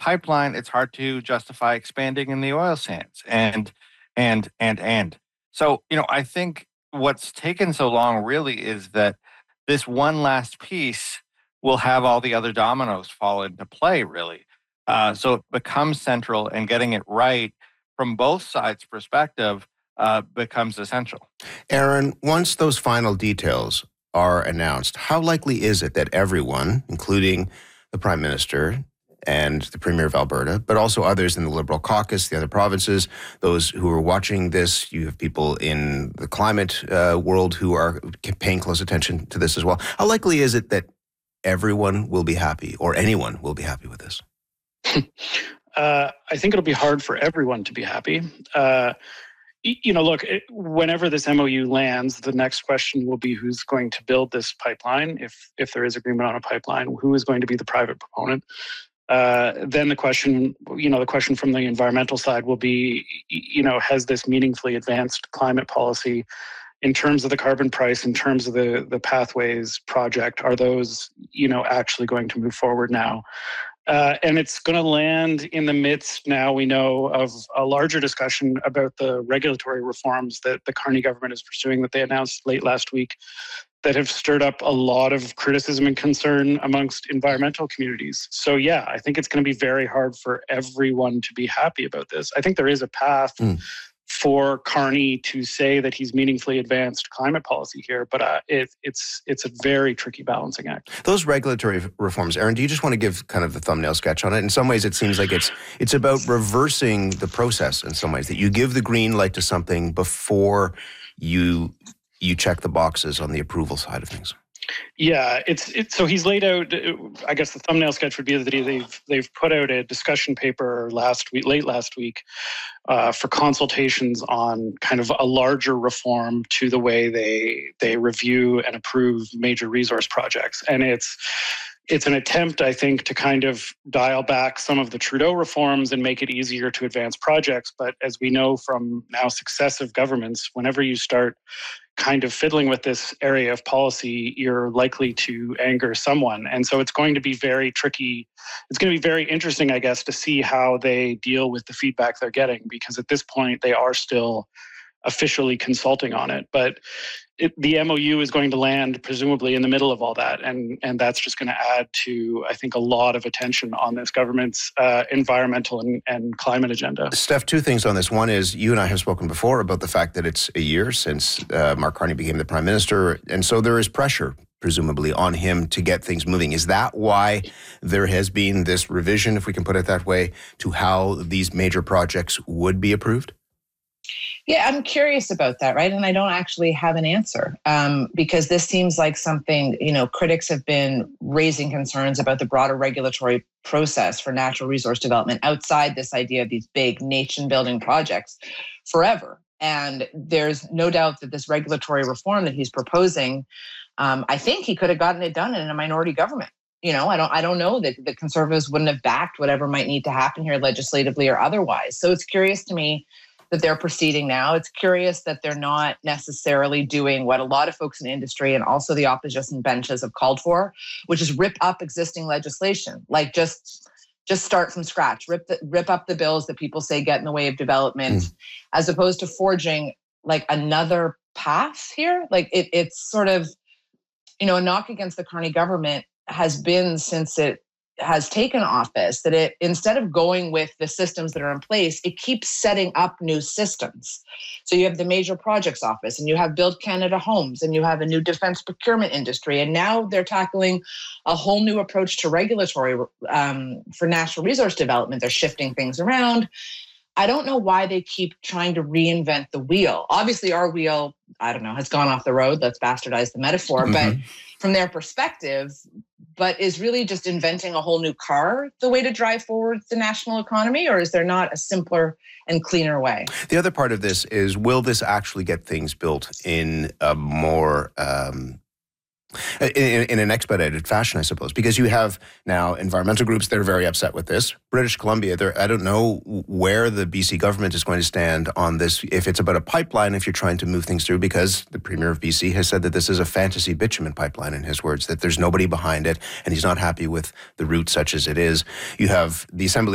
pipeline, it's hard to justify expanding in the oil sands and. So, I think what's taken so long really is that this one last piece will have all the other dominoes fall into play, really. So it becomes central, and getting it right from both sides' perspective becomes essential. Aaron, once those final details are announced, how likely is it that everyone, including the Prime Minister and the Premier of Alberta, but also others in the Liberal caucus, the other provinces, those who are watching this, you have people in the climate world who are paying close attention to this as well. How likely is it that everyone will be happy, or anyone will be happy with this? I think it'll be hard for everyone to be happy. Look, whenever this MOU lands, the next question will be who's going to build this pipeline. If there is agreement on a pipeline, who is going to be the private proponent? Then the question from the environmental side will be, has this meaningfully advanced climate policy in terms of the carbon price, in terms of the Pathways project, are those, actually going to move forward now? And it's going to land in the midst, now we know, of a larger discussion about the regulatory reforms that the Carney government is pursuing, that they announced late last week, that have stirred up a lot of criticism and concern amongst environmental communities. So yeah, I think it's going to be very hard for everyone to be happy about this. I think there is a path for Carney to say that he's meaningfully advanced climate policy here, but it's a very tricky balancing act. Those regulatory reforms, Aaron, do you just want to give kind of the thumbnail sketch on it? In some ways, it seems like it's about reversing the process in some ways, that you give the green light to something before you check the boxes on the approval side of things. Yeah, so he's laid out, I guess the thumbnail sketch would be that they've put out a discussion paper late last week, for consultations on kind of a larger reform to the way they review and approve major resource projects. And it's an attempt, I think, to kind of dial back some of the Trudeau reforms and make it easier to advance projects. But as we know from now successive governments, whenever you start kind of fiddling with this area of policy, you're likely to anger someone. And so it's going to be very tricky. It's going to be very interesting, I guess, to see how they deal with the feedback they're getting, because at this point they are still officially consulting on it. But the MOU is going to land presumably in the middle of all that. And that's just going to add to, I think, a lot of attention on this government's environmental and climate agenda. Steph, two things on this. One is, you and I have spoken before about the fact that it's a year since Mark Carney became the Prime Minister. And so there is pressure, presumably, on him to get things moving. Is that why there has been this revision, if we can put it that way, to how these major projects would be approved? Yeah, I'm curious about that, right? And I don't actually have an answer, because this seems like something, critics have been raising concerns about the broader regulatory process for natural resource development outside this idea of these big nation-building projects forever. And there's no doubt that this regulatory reform that he's proposing, I think he could have gotten it done in a minority government. I don't know that the Conservatives wouldn't have backed whatever might need to happen here legislatively or otherwise. So it's curious to me that they're proceeding now. It's curious that they're not necessarily doing what a lot of folks in industry and also the opposition benches have called for, which is rip up existing legislation. Like just start from scratch, rip up the bills that people say get in the way of development, as opposed to forging like another path here. Like it's sort of, a knock against the Carney government has been, since it has taken office, that it, instead of going with the systems that are in place, it keeps setting up new systems. So you have the Major Projects Office, and you have Build Canada Homes, and you have a new defense procurement industry. And now they're tackling a whole new approach to regulatory for natural resource development. They're shifting things around. I don't know why they keep trying to reinvent the wheel. Obviously, our wheel, has gone off the road. Let's bastardize the metaphor. But from their perspective, but is really just inventing a whole new car the way to drive forward the national economy? Or is there not a simpler and cleaner way? The other part of this is, will this actually get things built in a more in an expedited fashion, I suppose, because you have now environmental groups that are very upset with this. British Columbia, I don't know where the BC government is going to stand on this, if it's about a pipeline, if you're trying to move things through, because the Premier of BC has said that this is a fantasy bitumen pipeline, in his words, that there's nobody behind it, and he's not happy with the route such as it is. You have the Assembly